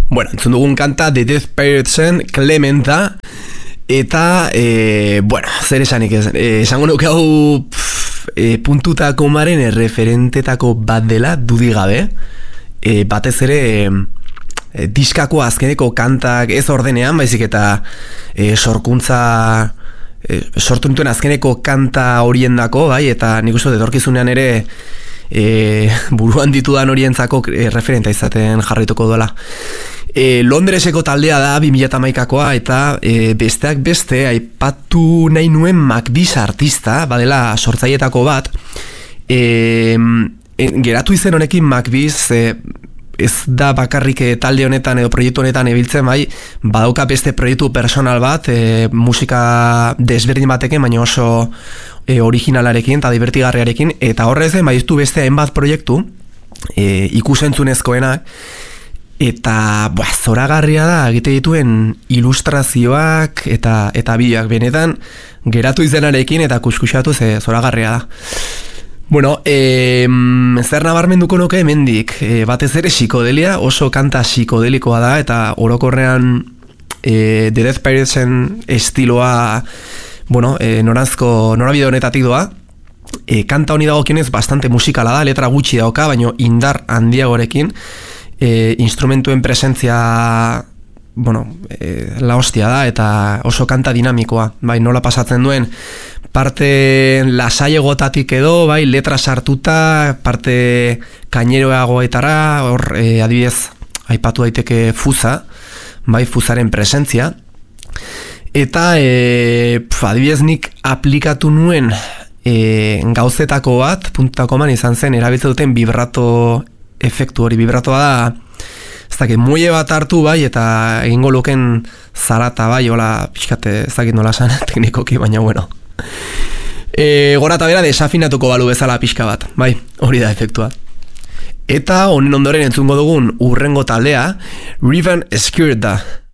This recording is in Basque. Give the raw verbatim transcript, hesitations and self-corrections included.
Bueno, entzun dugun kanta The Death Piratesen Clementa. Eta, e, bueno, zer esanik ez, e, esango nuke hau e, puntutako maren erreferentetako bat dela, dudik gabe. E, batez ere, e, diskako azkeneko kantak ez ordenean, baizik eta e, sorkuntza, e, sortu nituen azkeneko kanta horiendako, bai, eta nik uste etorkizunean ere e, buruan ditudan horientzako e, referenta izaten jarrituko duela. E, Londreseko taldea da bi mila hamaikakoa eta e, besteak beste aipatu nahi nuen Macbis artista, badela sortzailetako bat. E, e, geratu izen honekin Macbis e, ez da bakarrik e, talde honetan edo proiektu honetan ebiltzen, bai, badauka beste proiektu personal bat, e, musika desberdin batekin, baina oso e, originalarekin eta divertigarriarekin, eta horrez den baitu beste hainbat proiektu e, ikusentzunezkoenak. Eta buah, zoragarria da egite dituen ilustrazioak eta eta biak benetan geratu izenarekin eta kuskusatu ze zoragarria da. Bueno, e, zer nabarmenduko nuke hemendik, e, batez ere psikodelia, oso kanta psikodelikoa da eta orokorrean e, The Death Piratesen estiloa, bueno, e, norazko norabide honetatik doa. E, kanta honi dagokionez bastante musikala da, letra gutxi dauka, baino indar handiagorekin. E, instrumentuen presentzia, bueno, e, la hostia da eta oso kanta dinamikoa, bai, nola pasatzen duen parte lasaiagotatik edo, bai, letra sartuta, parte kaineroagoetara, hor e, adibidez aipatu daiteke Fuza, bai, Fuzaren presentzia, eta e, pf, adibidez nik aplikatu nuen e, gauzetako bat, puntako man izan zen, erabiltzen duten vibrato efektu hori, vibratoa da, ez dakit, muelle bat hartu bai, eta egingo luken zarata bai, hola, pixkate, ez dakit nola san, teknikoki, baina bueno. E, gora eta bera desafinatuko balu bezala pixka bat, bai, hori da efektua. Eta honen ondoren entzungo dugun urrengo taldea, Riven Skirta.